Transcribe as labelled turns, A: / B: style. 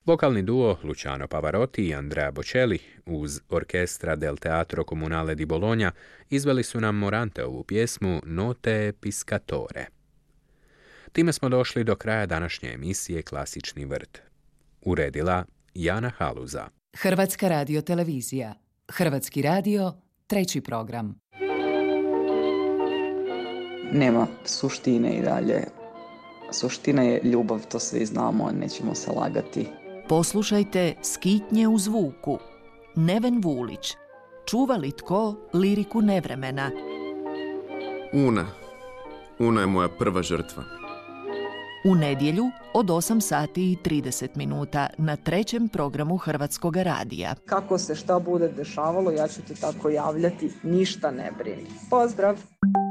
A: Vokalni duo Luciano Pavarotti i Andrea Bocelli uz orkestra del Teatro Comunale di Bologna izveli su nam Moranteovu pjesmu Note Piscatore. Time smo došli do kraja današnje emisije Klasični vrt. Uredila Jana Haluza.
B: Hrvatska radiotelevizija. Hrvatski radio, 3. program.
C: Nema suštine i dalje. Suština je ljubav, to svi znamo, nećemo se lagati.
B: Poslušajte Skitnje u zvuku. Neven Vulić. Čuva li tko liriku nevremena?
D: Una je moja prva žrtva.
B: U nedjelju od 8 sati i 30 minuta na 3. programu Hrvatskog radija.
C: Kako se šta bude dešavalo, ja ću ti tako javljati, ništa ne brini. Pozdrav!